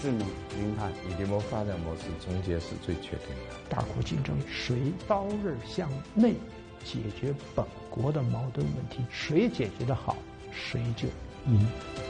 智能、零碳、 以联盟发展模式终结是最确定的。 大国竞争，谁刀刃向内解决本国的矛盾问题，谁解决得好，谁就赢。